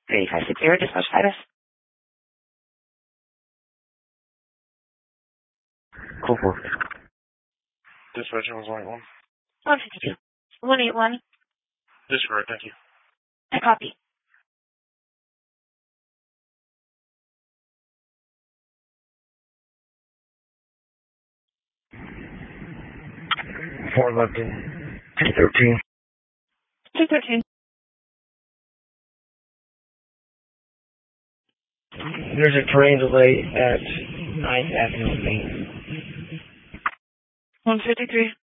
3560, dispatch status. Cool. Dispatch was 181. 152. 181. Disregard, thank you. I copy. Four left in 213. 213. There's a terrain delay at 9th Avenue and Main. 153.